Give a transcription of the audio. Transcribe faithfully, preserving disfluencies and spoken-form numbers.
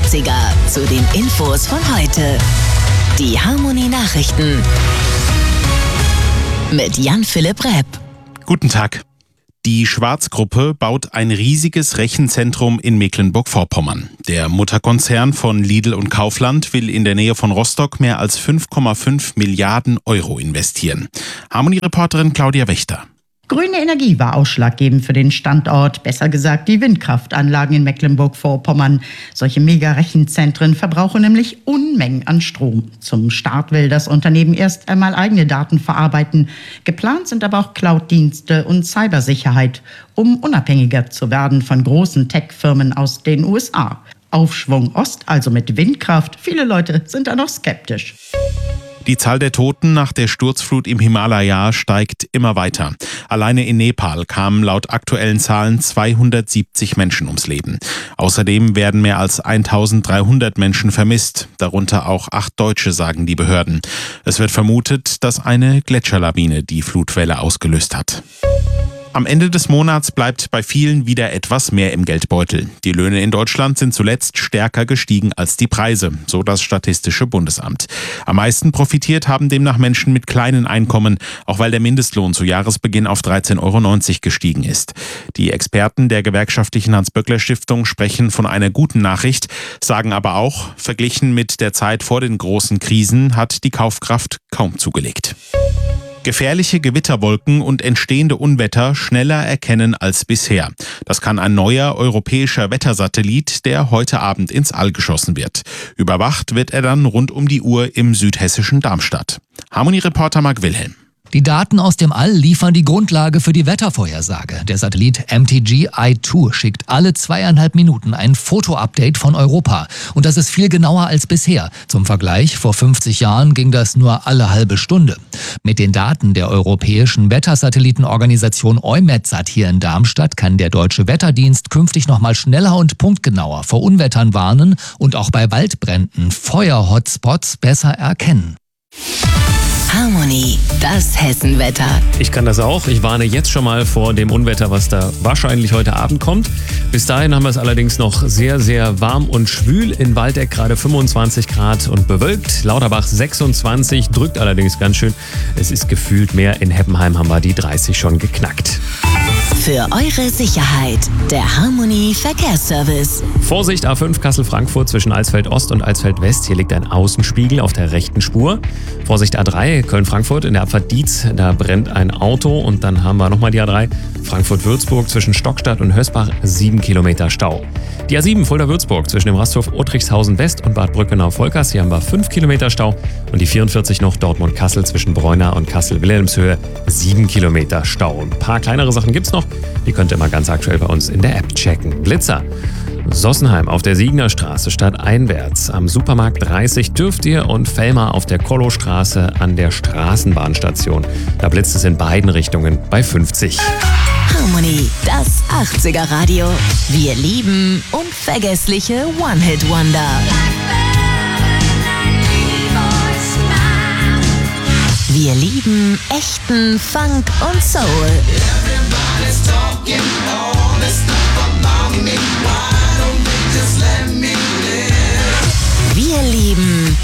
achtziger zu den Infos von heute. Die Harmony Nachrichten mit Jan-Philipp Repp. Guten Tag. Die Schwarz-Gruppe baut ein riesiges Rechenzentrum in Mecklenburg-Vorpommern. Der Mutterkonzern von Lidl und Kaufland will in der Nähe von Rostock mehr als fünf Komma fünf Milliarden Euro investieren. Harmony-Reporterin Claudia Wächter. Grüne Energie war ausschlaggebend für den Standort, besser gesagt die Windkraftanlagen in Mecklenburg-Vorpommern. Solche Mega-Rechenzentren verbrauchen nämlich Unmengen an Strom. Zum Start will das Unternehmen erst einmal eigene Daten verarbeiten. Geplant sind aber auch Cloud-Dienste und Cybersicherheit, um unabhängiger zu werden von großen Tech-Firmen aus den U S A. Aufschwung Ost, also mit Windkraft. Viele Leute sind da noch skeptisch. Die Zahl der Toten nach der Sturzflut im Himalaya steigt immer weiter. Alleine in Nepal kamen laut aktuellen Zahlen zweihundertsiebzig Menschen ums Leben. Außerdem werden mehr als eintausenddreihundert Menschen vermisst, darunter auch acht Deutsche, sagen die Behörden. Es wird vermutet, dass eine Gletscherlawine die Flutwelle ausgelöst hat. Am Ende des Monats bleibt bei vielen wieder etwas mehr im Geldbeutel. Die Löhne in Deutschland sind zuletzt stärker gestiegen als die Preise, so das Statistische Bundesamt. Am meisten profitiert haben demnach Menschen mit kleinen Einkommen, auch weil der Mindestlohn zu Jahresbeginn auf dreizehn Euro neunzig gestiegen ist. Die Experten der gewerkschaftlichen Hans-Böckler-Stiftung sprechen von einer guten Nachricht, sagen aber auch, verglichen mit der Zeit vor den großen Krisen hat die Kaufkraft kaum zugelegt. Gefährliche Gewitterwolken und entstehende Unwetter schneller erkennen als bisher. Das kann ein neuer europäischer Wettersatellit, der heute Abend ins All geschossen wird. Überwacht wird er dann rund um die Uhr im südhessischen Darmstadt. Harmony-Reporter Marc Wilhelm. Die Daten aus dem All liefern die Grundlage für die Wettervorhersage. Der Satellit M T G I zwei schickt alle zweieinhalb Minuten ein Foto-Update von Europa. Und das ist viel genauer als bisher. Zum Vergleich, vor fünfzig Jahren ging das nur alle halbe Stunde. Mit den Daten der europäischen Wettersatellitenorganisation EUMETSAT hier in Darmstadt kann der Deutsche Wetterdienst künftig noch mal schneller und punktgenauer vor Unwettern warnen und auch bei Waldbränden Feuer-Hotspots besser erkennen. Harmony, das Hessenwetter. Ich kann das auch. Ich warne jetzt schon mal vor dem Unwetter, was da wahrscheinlich heute Abend kommt. Bis dahin haben wir es allerdings noch sehr, sehr warm und schwül. In Waldeck gerade fünfundzwanzig Grad und bewölkt. Lauterbach sechsundzwanzig, drückt allerdings ganz schön. Es ist gefühlt mehr. In Heppenheim haben wir die dreißig schon geknackt. Für eure Sicherheit, der Harmony Verkehrsservice. Vorsicht, A fünf Kassel-Frankfurt zwischen Alsfeld Ost und Alsfeld West. Hier liegt ein Außenspiegel auf der rechten Spur. Vorsicht, A drei Köln-Frankfurt in der Abfahrt Dietz. Da brennt ein Auto. Und dann haben wir nochmal die A drei Frankfurt-Würzburg zwischen Stockstadt und Hösbach. Sieben Kilometer Stau. Die A sieben Fulda-Würzburg zwischen dem Rasthof Ottrichshausen West und Bad Brückenau-Volkers. Hier haben wir fünf Kilometer Stau. Und die vierundvierzig noch Dortmund-Kassel zwischen Bräuna und Kassel-Wilhelmshöhe. Sieben Kilometer Stau. Ein paar kleinere Sachen gibt's noch. Die könnt ihr mal ganz aktuell bei uns in der App checken. Blitzer. Sossenheim auf der Siegner Straße stadteinwärts. Am Supermarkt dreißig dürft ihr und Fellmar auf der Kollostraße an der Straßenbahnstation. Da blitzt es in beiden Richtungen bei fünfzig. Harmony, das achtziger Radio. Wir lieben unvergessliche One-Hit-Wonder. Wir lieben echten Funk und Soul. Everybody's talking more.